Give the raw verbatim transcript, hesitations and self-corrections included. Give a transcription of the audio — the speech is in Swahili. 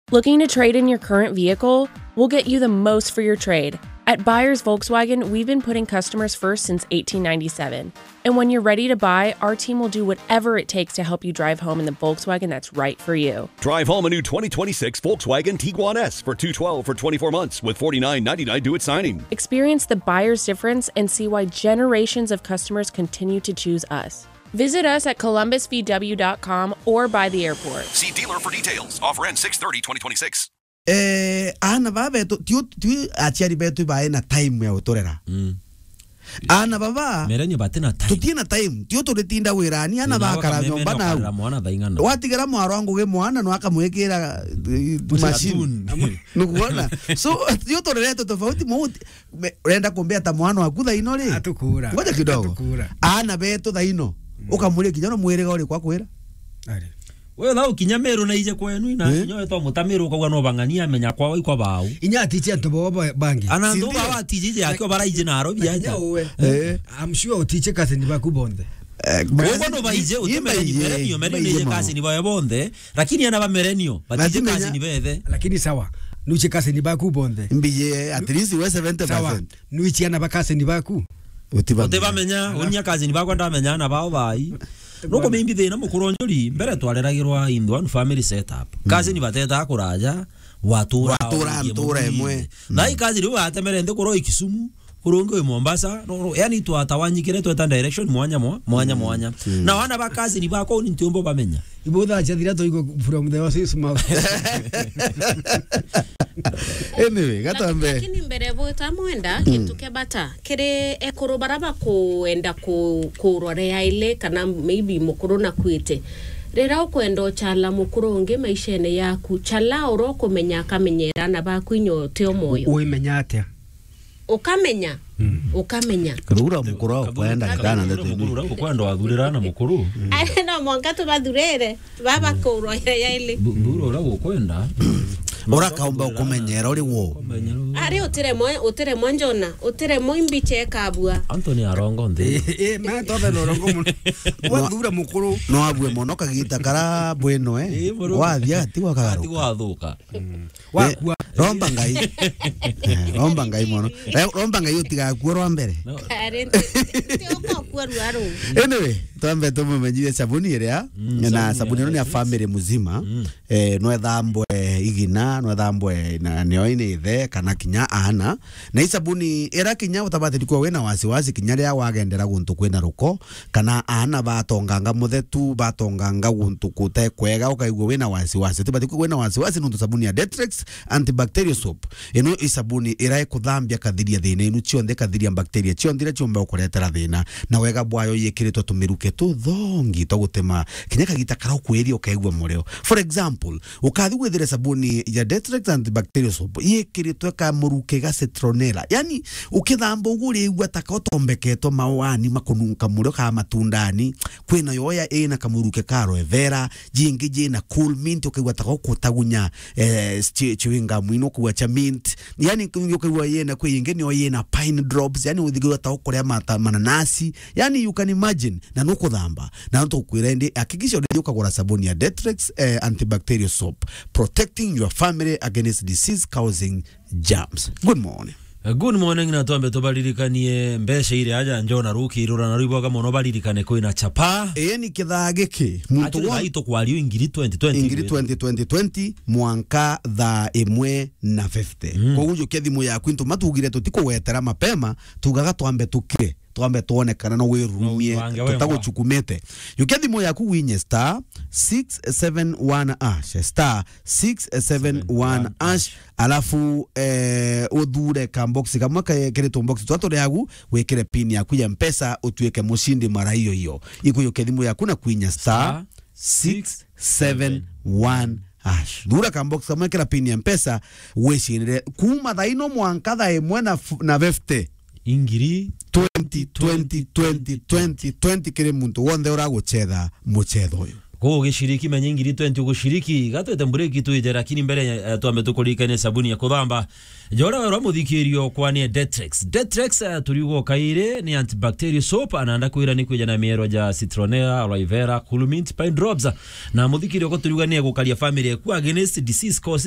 Looking to trade in your current vehicle? We'll get you the most for your trade. At Buyers Volkswagen, we've been putting customers first since eighteen ninety-seven. And when you're ready to buy, our team will do whatever it takes to help you drive home in the Volkswagen that's right for you. Drive home a new twenty twenty-six Volkswagen Tiguan S for two hundred twelve dollars for twenty-four months with forty-nine ninety-nine due at signing. Experience the buyer's difference and see why generations of customers continue to choose us. Visit us at columbus v w dot com or by the airport. See dealer for details. Offer ends six thirty twenty twenty-six. Eh, ana baba tu tu achari betu ba na time ya utorera. Mm. Ana baba merenyo batina time. Tutina time. Tio to retinda wirani ana ba kara nyomba na. Watigera mwaro wangu ge mwana no akamwekera machine. Nukuona. So tio to reto tofauti mu renda kumbea ta mwana wakutha ino ri. Atukura. Ngoja kidogo. Ana betu tha ino. Ukamure kinyano mwirega uri kwa kwera. Ari. Wewe na ukinyamero na ije kwenu ina nyoe to mutamero kwa no bangania menya kwa ikwa bau inya tiche ntobo bangi ana ndo ba tije yake bara ije na robi yaja eh I'm sure tiche kasi ni bakubonde wewe no baije utemere ni merenio merenio kasi ni bae bonde lakini ana ba merenio batije kasi ni bethe lakini sawa nuche kasi ni bakubonde mbiye at least we seventy percent nuchi ana bakasi ni baku utiba menya unya kasi ni bakwa ndamenya na bao bai Nuko mimbi thina mukuronjori mbere twareragirwa in one family setup. Kazi ni bateta akuraja watura watura ntura emwe. Na ikazi ri watemere nde kuro Kisumu kurongo Mombasa no yani twatawanyikire tweta direction mwanya mwa mwanya mwanya. Na wana bakazi ni bako ni ntumbo bamenya. Ibodha chathira to iko from the was small. Anyway, gatambe. Lakini mbere bota mwenda kintu kebata kire ekoro baraba kuenda ku kurorea ile kana maybe mukuru na kwite rera ukwenda chala mukuru nge maishene yaku chala oro kumenya kamenyera na bakwinyo te omoyo uimenya atia ukamenya ukamenya kurura mukuru kwenda kana ndete kurura kwenda wathurira mukuru ari no monga tu bathurere baba kuroera ile nduro kwenda ora kaumba ukumenyera uri wo ari utire moyo utire monjona utire moimbi cheka abua Anthony Arongo ndi eh ma tobe no rongo mu wathura mukuru no abwe mono kagita kara bueno eh wathia ti wakagaruka ti wathuka wakua romba ngai romba ngai mono romba ngai utiga kuorwa mbere ari ti okakua ruaru anyway tambe tumumenyire sabuni iria na sabuni no ya family muzima eh no ethambwe igina no ethambwe na neoine ithe kana kinya ana na isabuni era kinya utabate diko wena wasiwasi kinya ria wagendera guntu kwena ruko kana ana batonganga muthetu batonganga guntu kute kwega ukaigwa wena wasiwasi tibati kwena wasiwasi no sabuni ya Dettrex antibacterial soap eno isabuni ira ikuthambia kathiria thina inu cionde kathiria bacteria ciondire ciomba ukuretera thina na wega bwayo yikiritwo tumiruke tu thongi to gutema kinya kagita kara kweri ukaigwa mureo for example ukathi gwithire sabuni ya Dettrex antibacterial soap yikiritwe ka muruke ga citronella yani ukithamba uguri igwa takotombeketo mawani makununka mureo ka matundani kwina yoya ina kamuruke ka aloe vera jingi jina cool mint ukaigwa takokutagunya eh chewinga mwino kwa cha mint yani ukaigwa yena kwa yingeni oyena pine drops yani uthigwa takokorea mata mananasi yani you can imagine na nuko thamba na ndo kwirende hakikisha ndio ukagora sabuni ya Dettrex eh, antibacterial soap protecting your family against disease causing germs. Good morning. Good morning na tuambe tobaririkanie mbesha ile aja njona ruki irura na riboga mono baririkane koina chapa eh ni kithagiki muntu wa ito kwalio ingiri twenty twenty ingiri twenty twenty mwanka tha imwe na fifty mm. Kwa ujo kethimu ya kwintu matugire tutiko wetera mapema tugaga twambe tukire twambe tuone kana no wirumie tutaguchukumete yukethimo yaku winye star six seven one ash star six seven one ash alafu eh udhure ka box kamwe kere to box twatore yagu wekere pin yaku ya mpesa utuweke mushindi mara hiyo hiyo iko yukethimo yaku na kwinya star six seven one ash dura ka box kamwe kera pin ya mpesa weshire kuma thaino mwanka tha imwe na na fifty ingiri twenty twenty twenty twenty twenty kile muntu wonde ora guchetha muchetho uyu ko gishiriki menye ingiri twenty gushiriki gatwete mbureki tuije lakini mbere uh, twambe tukurikane sabuni ya kuthamba jora wera muthikirio kwani Dettrex Dettrex uh, turigo kaire ni antibacterial soap ananda kuira ni kuja na miero ja citronella aloe vera cool mint pine drops na muthikirio ko turigo ni gukaria family ku against disease cause